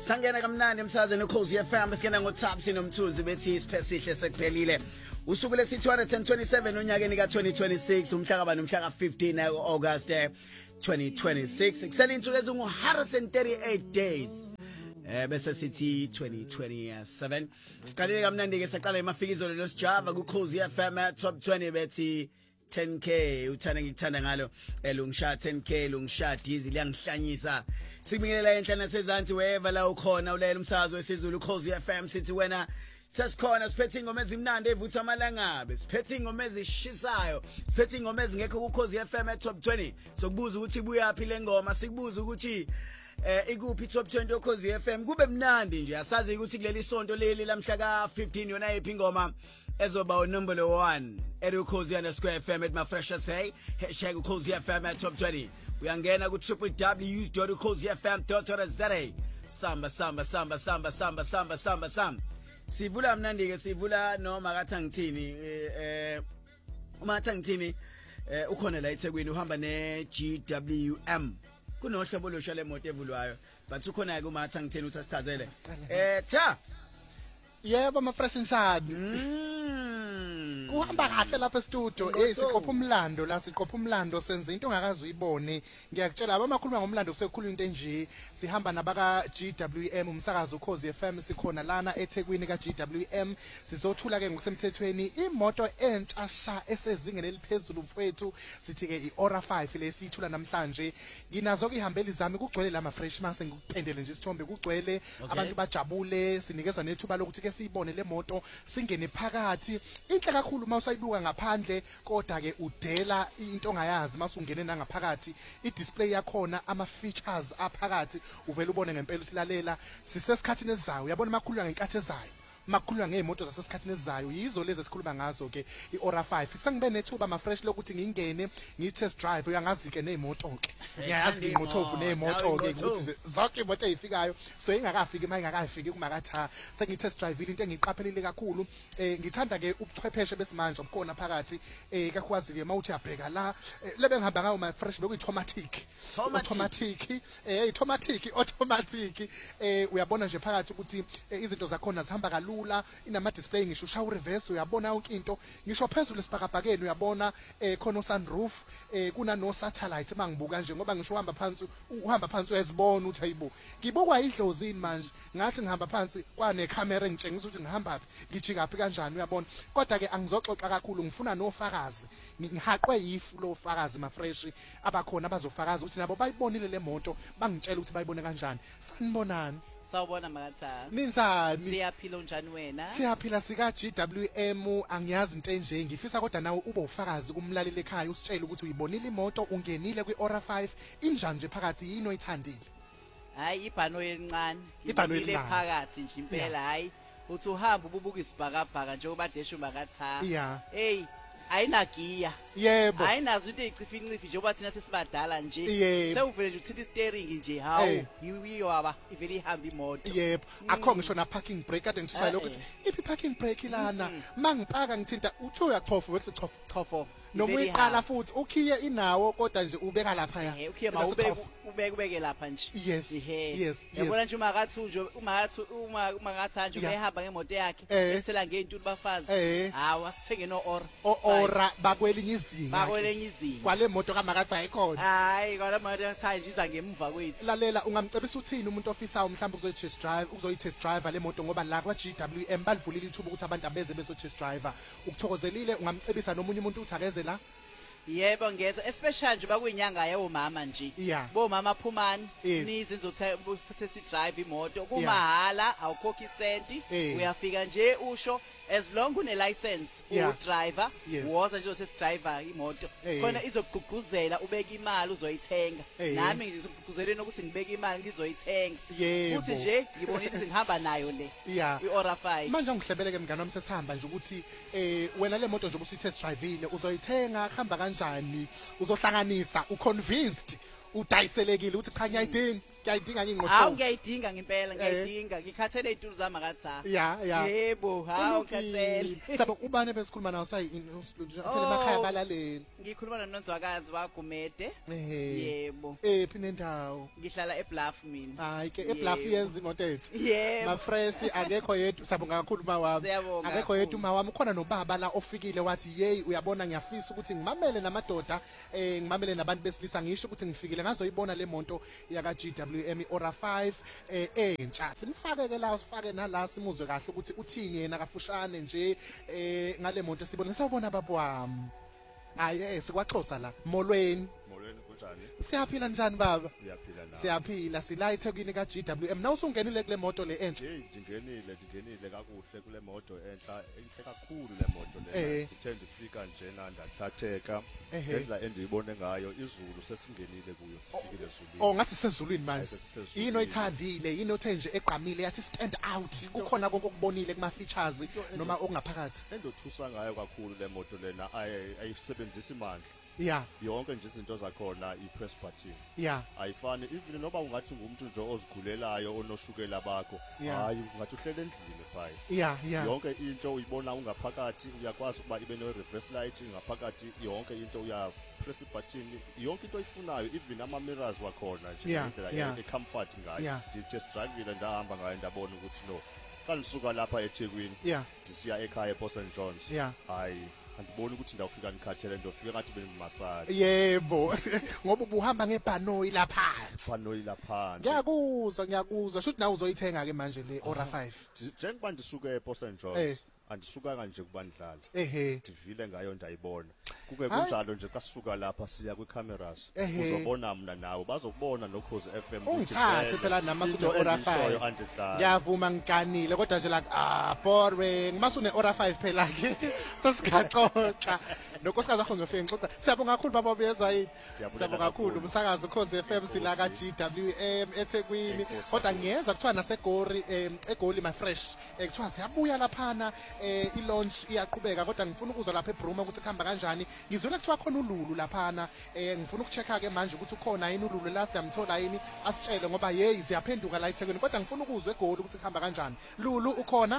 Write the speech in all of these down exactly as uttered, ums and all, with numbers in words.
Sangena kamnandi emsazweni uKhosi F M besikena ngoThapsi nomthunzi bethi isiphesihle sekuphelile. Usuku lesi two hundred twenty-seven onyakeni ka twenty twenty-six umhla ka nomhla ka fifteen August twenty twenty-six. Kusele insuku ezingu one hundred thirty-eight days. Eh bese sithi twenty twenty-seven. Siqalile kamnandi ke saqala emafikizo lo sijava kuKhosi F M top twenty bethi ten K uthanda ngikuthanda ngalo elungisha ten K lungisha dizi liyangihlanyisa sikubingelela enhlana sezansi wherever la ukhona ulela umsakazo wesizulu Ukhozi F M sithi wena sesikhona siphethe ingoma ezimnandi evutha amalangabe siphethe ingoma ezishisayo siphethe ingoma ezingekho kuKhozi F M top twenty sokubuza ukuthi buyapi le ngoma sikubuza ukuthi eh ikuphi top twenty Ukhozi F M kube mnandi nje asazi ukuthi kuleli sonto leli lamhla ka fifteen yona iphi ingoma ezoba unumber one Ukhozi underscore F M at my fresh say hashtag Ukhozi F M at top twenty uyangena ku w w w dot ukhozi f m dot co dot za samba samba samba samba samba samba samba samba sivula mnandi ke sivula noma kathi ngithini eh uma kathi ngithini ukhona la eThekwini uhamba ne G W M kunohlobo losha lemoto evulwayo bathi ukhona ke uma kathi ngithini uthasithazele eh cha yebo ma fresh njani kuhamba kahle lapha e-studio eh siqopha umlando la siqopha umlando senza into ongakazi uyibone ngiyakutshela abamakhuluma ngomlando kusekhuluma into enje sihamba nabaka G W M umsakazo Ukhozi F M sikhona lana eThekwini ka G W M sizothula ke ngokusemthethweni imoto entsha sha esezingeni eliphezulu mfowethu sithi ke iOra five lesithula namhlanje nginazo ke ihambeli zami kugcwele lama fresh mase ngikupendele nje isithombe kugcwele abantu bajabule sinikezwa nethuba lokuthi ke siyibone le moto singene phakathi inhle kakhulu mawusayibuka ngaphandle kodwa ke udela into ongayazi masungene nangaphakathi i-display yakhona ama features aphakathi uvela ubone ngempela usilalela sisesikhathini esizayo uyabona makhulula ngenkathi ezayo makhulula ngeemoto zasesikhathini esizayo yizo lezi esikhuluma ngazo ke iOra five sengibe nethuba ma fresh lokuthi ngingene ngi-test drive uyangazi ke neemoto ke ngiyazi imoto neemoto ke ukuthi zonke imoto ezifikayo so ingakafiki maye ingakafiki kumakatha sengi-test drive into engiqaphelile kakhulu eh ngithanda ke ubuchwepheshe besimanje obukhona phakathi eh kakwazi ke mawuthi yabheka la lebe ngihamba ngayo ma fresh bekuyi-automatic automatic eh automatic automatic eh uyabona nje phakathi ukuthi izinto zakhona zihamba kalula inama display ngisho ushawa reverse uyabona yonke into ngisho phezulu esibhakabhakeni uyabona eh khona sunroof eh kuna no satellite mangibuka nje ngoba ngisho uhamba phansi uhamba phansi uyazibona uthi hayibo ngibukwa idlozini manje ngathi ngihamba phansi kwane camera engitshengisa ukuthi ngihamba phi ngijika phi kanjani uyabona kodwa ke angizoxoxa kakhulu ngifuna nofakazi ngihaqwe yifu lo fakazi ma fresh abakhona abazofakaza ukuthi nabo bayibonile le moto bangitshela ukuthi bayibone kanjani sanibonani sawubona makatha ninjani siyaphila njani wena siyaphila sika G W M angiyazi into enje ngifisa kodwa nawe ube ufakazi kumlaleli ekhaya usitshela ukuthi uyibonile imoto ungenile kwiOra five injani nje phakathi yini oyithandile hayi ibhano elincane ibhano elincane phakathi nje impela hayi uthi uhamba ububuka isibhakabhaka njengoba desho makatha yeah hey ayinagiya yebo ayinazo into ezincifi incifi njengoba thina sesibadala nje sewuvele nje uthithi steering nje hawo yiyo aba ivele ihamba imoto yebo akho ngisho na parking brake kade ngithusa lokuthi iphi parking brake lana mangipaka ngithinta uthi uyachofa wethu chofa chofo noma uyiqala futhi ukhiye inawo kodwa nje ubeka lapha ya eh ukhiye mawubeke ubeke ubeke lapha nje yes yes yabona nje uma ngathi nje uma ngathi uma uma ngathi nje uyahamba ngemoto yakhe esela ngentuli bafazi hawa sithenge no Ora Ora bakwelinye izinga bakwelinye izinga kwale moto kamakathi ayikhona hayi kwala moto sanje iza ngemuva kwethu lalela ungamcebisa uthini umuntu ofisayo mhlawumbe uzoyi test drive uzoyi test drive le moto ngoba la kwa G W M balivulile ithuba ukuthi abantu abeze beso test driver ukuthokozelile ungamcebisa nomunye umuntu uthi akeze la yebo ngeza especially nje bakuyinyanga yomama nje bomama phumani nizinzo test drive imoto kumahala awukhokhi isenti uyafika nje usho as long une license u driver woza nje test driver imoto khona izogqugquzela ubeka imali uzoyithenga nami ngizogqugquzeleni ukuthi ngibeka imali ngizoyithenga futhi nje ngibonile ukuthi ngihamba nayo le iOra five manje ngihlebeleke mngani wami sesihamba nje ukuthi eh wena le moto nje ubusi test drive ile uzoyithenga khamba kanjani uzohlanganisa uconvinced udayiselekile uthi cha ngiyayidinga Ngiyayidinga ngingotho. Hawu ngiyayidinga ngempela ngiyayidinga ngikhathele izitulu zami akathi. Ya ya. Yebo, hawu khathele. Sabo ubani besikhuluma nawo sayi phela emakhaya balaleli. Ngikhuluma noNonzwakazi waGumede. Yebo. Eh phine ndawo. Ngihlala eBluff mina. Hayi ke eBluff yenza imoto ethu. Yebo. Ma fresh akekho yedwa sabonga kakhulu mawami. Akekho yedwa mawami khona nobaba la ofikile wathi hey uyabona ngiyafisa ukuthi ngimamele namadoda eh ngimamele nabantu besilisa ngisho ukuthi ngifikile ngazoyibona le monto yaka G W M Ora five eh entsha simfake ke la usifake nala simuzwe kahle ukuthi uthini yena kafushane nje eh ngale monto sibona sawubona babo wami hayi sikwaXhosa la molweni molweni kunjani siyaphila njani baba siyaphila la siyaphila sila eThekwini ka G W M na usungenile kule moto le entsha hey ngingenile ngingenile kakuhle kule moto entsha enhle kakhulu le moto le ithe ndifika nje nandathatheka ngendlela endiyibone ngayo izulu sesingenile kuyo sifikile ezulwini oh ngathi sezulwini manje yini oyithandile yini othe nje egqamile yathi stand out kukhona konke okubonile kuma features noma okungaphakathi endothusa ngayo kakhulu le moto lena ayisebenzisi imandla yeah yonke nje izinto zakhona i-press button yeah ayifani even noba ungathi ngumuntu nje ozikhulelayo onoshukela bakho hayi ungathi uhlele endlini phaya yeah yeah yonke into uyibona ungaphakathi uyakwazi ukuba ibe no reverse light ngaphakathi yonke into uya press button yonke into oyifunayo even ama mirrors wakhona nje indlela e-comfort ngayo just drive ile ndahamba ngayo ndabona ukuthi no xa nisuka lapha eThekwini ndisiya ekhaya ePort and John's hayi andiboni ukuthi ndawufika ngikhathele ndofika ngathi bengimasaji yebo ngoba ubuhamba ngebhanoyi lapha bhanoyi lapha ngiyakuzwa ngiyakuzwa shothi nawe uzoyithenga ke manje le Ora five njengoba ndisuka ePort and John's andisuka kanje kubandlala ehe divile ngayo ndayibona kuke kunjalo nje kasuka lapha siya kwi-cameras uzobona mina nawe bazokubona noKhozi F M ukuthi ungithathe phela namasuku Ora five ngiyavuma ngikanile kodwa nje like ah boring masune Ora five phela ke sesigaxoxa nonkosikazi wakho ngiyofika ngixoxa siyabonga kakhulu baba bezwa yini siyabonga kakhulu umsakazi uKhozi F M sila ka G W M eThekwini kodwa ngiyezwa kuthiwa naseGoli eGoli my fresh ekuthiwa siyabuya laphana eh i-launch iyaqhubeka kodwa ngifuna ukuzwa lapha eBruma ukuthi kuhamba kanjani ngizwela kuthiwa khona uLulu laphana eh ngifuna ukuchecka ke manje ukuthi ukhona yini uLulu la siyamthola yini asitshele ngoba hey siyaphenduka la eThekwini kodwa ngifuna ukuzwa eGoli ukuthi kuhamba kanjani Lulu ukhona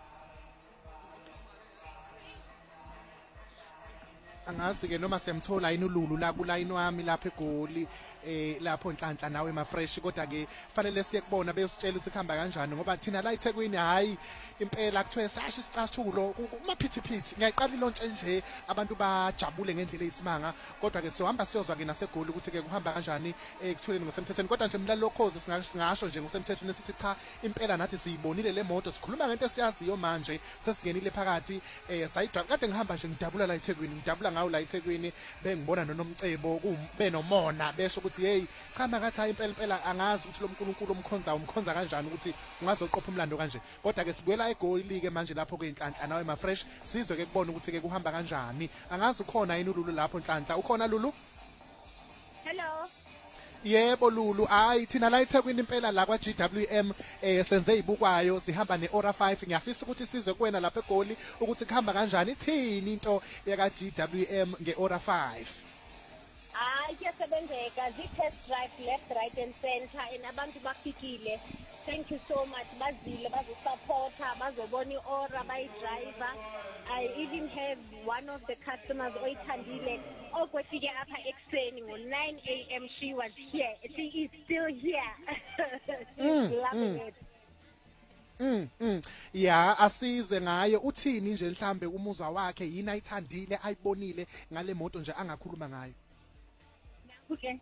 angazi ke noma siyamthola yini uLulu la ku line wami lapha eGoli eh lapho inhlanhla nawe ma fresh kodwa ke fanele siye kubona beyositshela ukuthi kuhamba kanjani ngoba thina la eThekwini hayi impela kuthiwe sasho isicathulo kumaphithiphithi ngiyayiqala ilontshe nje abantu bajabule ngendlela eyisimanga kodwa ke siyohamba siyozwa ke naseGoli ukuthi ke kuhamba kanjani ekuthuleni ngosemthethweni kodwa nje mlalo lokhozi singasho nje ngosemthethweni esithi cha impela nathi siyibonile le moto sikhuluma ngento esiyaziyo manje sesingenile phakathi eh sayidrive kade ngihamba nje ngidabula la eThekwini ngidabula ngawo la eThekwini bengibona noNomcebo kube nomona besho ukuthi hey cha makathi hayi impela impela angazi ukuthi lo nkulunkulu omkhonza umkhonza kanjani ukuthi ungazoqopha umlando kanje kodwa ke sibuyela eGoli ke manje lapho ke inhlanhla nawe ma fresh sizwe ke kubona ukuthi ke kuhamba kanjani angazi ukhona yini uLulu lapho inhlanhla ukhona Lulu hello yebo Lulu hayi thina la eThekwini impela la kwa G W M eh senze ibukwayo sihamba neOra five ngiyafisa ukuthi sizwe kuwena lapha eGoli ukuthi kuhamba kanjani ithini into yaka G W M ngeOra five hayi kuyasebenzeka zi-test drive left right and center and abantu bafikile thank you so much bazile bazosupporta bazobona iOra bayi-driver I even have one of the customers oyithandile okwefike apha ekuseni ngo-nine a m she was here she is still here she's loving it Mm mm ya asizwe ngayo uthini nje mhlambe umuzwa wakhe yini ayithandile ayibonile ngale moto nje angakhuluma ngayo okay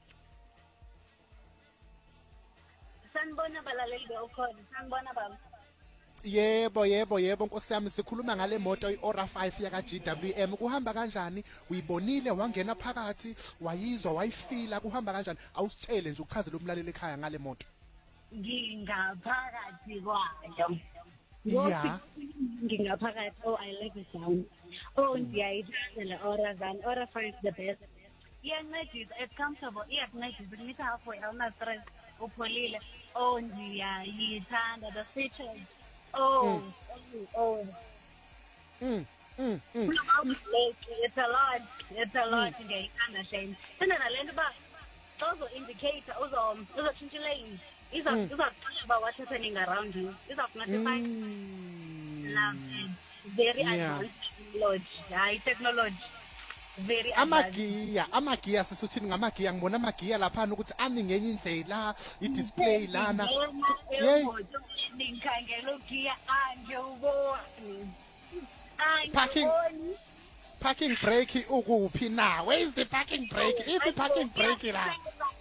sanibona balaleli bekhona sanibona baba yebo yebo yebo nkosi yami sikhuluma ngale moto iOra five yaka G W M kuhamba kanjani uyibonile wangena phakathi wayizwa wayifila kuhamba kanjani awusitshele nje ukuchazela umlaleli ekhaya ngale moto ngingaphakathi kwayo yeah ngingaphakathi oh I like the sound oh ngiyayithanda la Ora zan Ora five the best iyancedisa it's comfortable iyakuncedisa kunika halfway awuna stress upholile oh ngiyayithanda the features oh oh mm mm mm it's a lot it's a lot ngiyayithanda shame sena nalento ba also indicator uzo uzotshintsha lane iza izakuxoxa about what's happening around you izakunotify love very advanced technology hayi technology very amagiya amagiya sisuthini ngamagiya ngibona amagiya lapha ukuthi ami ngenye indlela i-display lana hey ningikhangela ugiya angiyuboni parking parking brake ukuphi na where is the parking brake is the parking brake la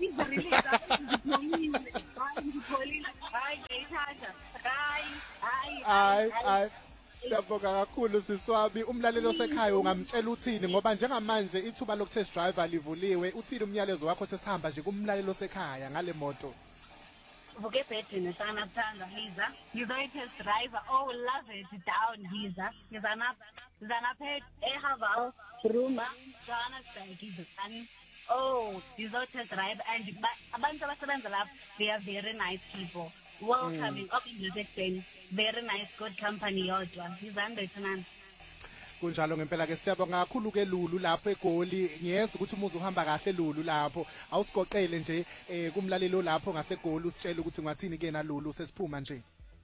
ay ay siyabonga kakhulu siswabi umlalelo sekhaya ungamtshela uthini ngoba njengamanje ithuba loku test driver livuliwe uthini umyalezo wakho sesihamba nje kumlalelo sekhaya ngale moto Vuke bedini sana thanda Liza ngizoyi test driver oh love it down Liza ngizana ngizana phe eHaval Ruma sana sayikizani oh ngizoyi test drive and abantu abasebenza lapha they are very nice people welcoming up in the ten very nice good company yodwa ngizande thina kunjalo ngempela ke siyabonga kakhulu ke Lulu lapho eGoli ngiyeza ukuthi umuzi uhamba kahle Lulu lapho awusigoqele nje eh kumlalelo lapho ngaseGoli usitshela ukuthi ngathini ke na Lulu sesiphuma nje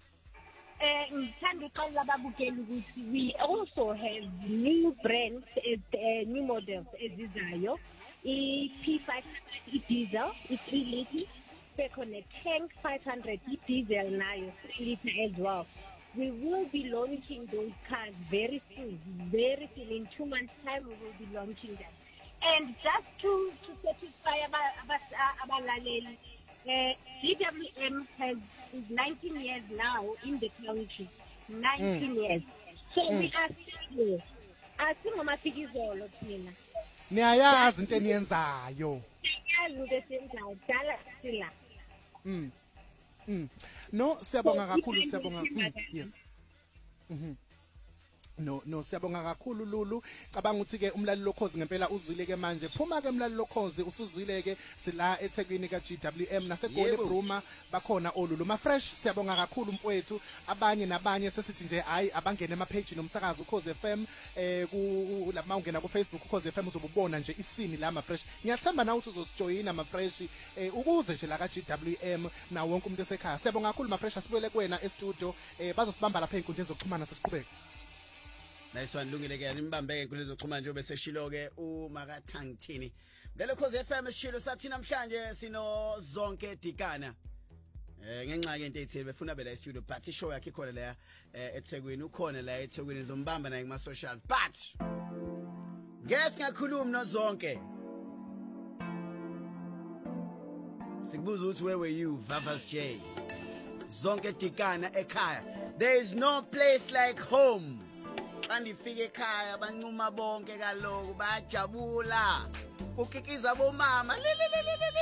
eh ngithanda uqala ababukeli ukuthi we also have new brands uh, new models ezizayo i P five hundred i diesel i three liter second tank five hundred i diesel nayo three liter as well. We will be launching those cars very soon, very soon. In two months' time, we will be launching them. And just to, to satisfy abalaleli, uh, G W M has is nineteen years now in the country. nineteen mm. years. So mm. we are still asingomafikizolo thina. Niyayazi into eniyenzayo. Niyayazi into esiyenzayo. Dala sila. Mm. Mm. No siyabonga kakhulu siyabonga mm, yes mhm no no siyabonga kakhulu Lulu cabanga ukuthi ke umlalelo lokhozi ngempela uzwile ke manje phuma ke umlalelo lokhozi usuzwile ke sila eThekwini ka G W M naseGoli Bruma bakhona oLulu ma fresh siyabonga kakhulu mfowethu abanye nabanye sesithi nje hayi abangene ema page nomsakazo ukhozi F M eh ku lapha ungena ku Facebook ukhozi F M uzobubona nje isini la ma fresh ngiyathemba na ukuthi uzosijoyina ma fresh eh ukuze nje la ka G W M na wonke umuntu esekhaya siyabonga kakhulu ma fresh asibuyele kuwena e studio eh bazosibamba lapha einkundleni zokuxhumana sesiqhubeka Nice one lungile ke nimbambeke inkundla zokuxhumana nje bese shilo ke uMakathangithini ngale Khosi F M sishilo sathi namhlanje sino zonke Dikana eh ngenxa ke into ethile befuna bela studio but ishow yakhe ikhona la eThekwini ukhona la eThekwini nizombamba naye kuma socials but ngeke ngakhuluma nozonke Sikubuza ukuthi where were you Vavas J zonke Dikana ekhaya there is no place like home xa ndifike ekhaya bancuma bonke kaloku bayajabula ukikiza bomama